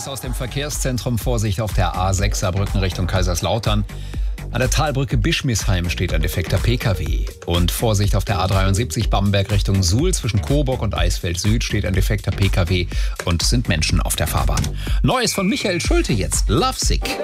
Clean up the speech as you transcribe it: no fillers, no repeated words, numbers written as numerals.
Neues aus dem Verkehrszentrum. Vorsicht auf der A6 Saarbrücken Richtung Kaiserslautern. An der Talbrücke Bischmisheim steht ein defekter Pkw. Und Vorsicht auf der A73 Bamberg Richtung Suhl. Zwischen Coburg und Eisfeld Süd steht ein defekter Pkw und es sind Menschen auf der Fahrbahn. Neues von Michael Schulte jetzt. Lovesick.